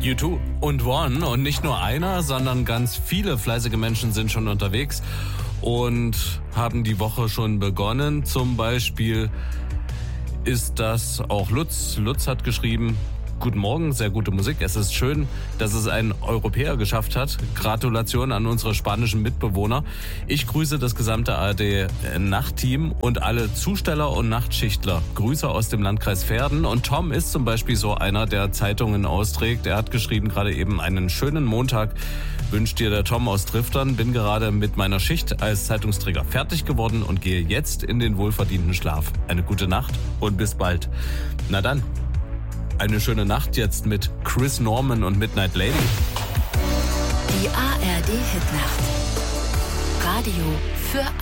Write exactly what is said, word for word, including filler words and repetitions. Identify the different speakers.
Speaker 1: U zwei und One und nicht nur einer, sondern ganz viele fleißige Menschen sind schon unterwegs und haben die Woche schon begonnen. Zum Beispiel ist das auch Lutz. Lutz hat geschrieben: Guten Morgen, sehr gute Musik. Es ist schön, dass es ein Europäer geschafft hat. Gratulation an unsere spanischen Mitbewohner. Ich grüße das gesamte A R D-Nachtteam und alle Zusteller und Nachtschichtler. Grüße aus dem Landkreis Verden. Und Tom ist zum Beispiel so einer, der Zeitungen austrägt. Er hat geschrieben, gerade eben: einen schönen Montag wünscht dir der Tom aus Triftern. Bin gerade mit meiner Schicht als Zeitungsträger fertig geworden und gehe jetzt in den wohlverdienten Schlaf. Eine gute Nacht und bis bald. Na dann. Eine schöne Nacht jetzt mit Chris Norman und Midnight Lady.
Speaker 2: Die A R D-Hitnacht. Radio für